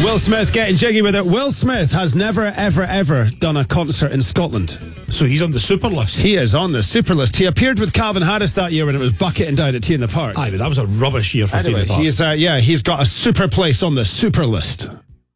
Will Smith getting jiggy with it. Will Smith has never, ever, ever done a concert in Scotland. So he's on the super list. He is on the super list. He appeared with Calvin Harris that year when it was bucketing down at T in the Park. Aye, but that was a rubbish year for T in the Park. He's got a super place on the super list.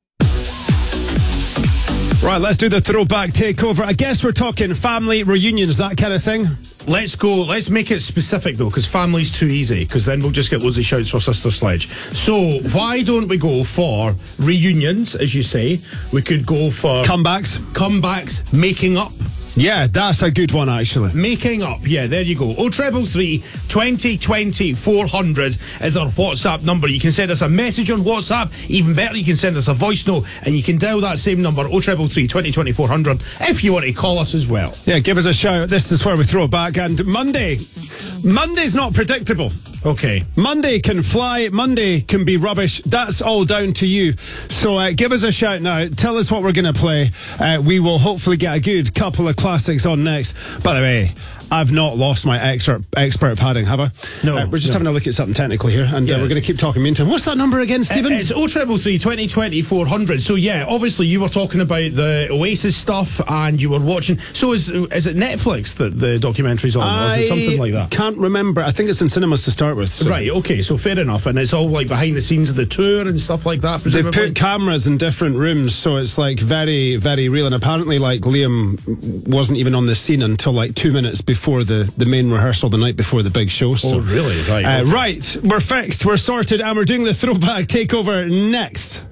Right, let's do the throwback takeover. I guess we're talking family reunions, that kind of thing. Let's go. Let's make it specific, though, because family's too easy, because then we'll just get loads of shouts for Sister Sledge. So why don't we go for reunions, as you say? We could go for... Comebacks, making up. Yeah, that's a good one, actually. Making up, yeah, there you go. 0333 2020 400 is our WhatsApp number. You can send us a message on WhatsApp. Even better, you can send us a voice note, and you can dial that same number, 0333 2020 400, if you want to call us as well. Yeah, give us a shout. This is where we throw it back. And Monday's not predictable. Okay. Monday can fly, Monday can be rubbish. That's all down to you. So give us a shout now. Tell us what we're going to play. We will hopefully get a good couple of classics on next. By the way, I've not lost my expert padding, have I? No. We're just having a look at something technical here, and we're going to keep talking meantime. What's that number again, Stephen? It's 0333 2020 400. So yeah, obviously you were talking about the Oasis stuff, and you were watching. So is it Netflix that the documentary's on, or is it something like that? Can't remember. I think it's in cinemas to start with. So. Right, okay, so fair enough. And it's all like behind the scenes of the tour and stuff like that, presumably? They put cameras in different rooms, so it's like very, very real. And apparently, like, Liam wasn't even on the scene until like 2 minutes before the main rehearsal the night before the big show. So. Oh, really? Right. Right, we're fixed, we're sorted, and we're doing the throwback takeover next.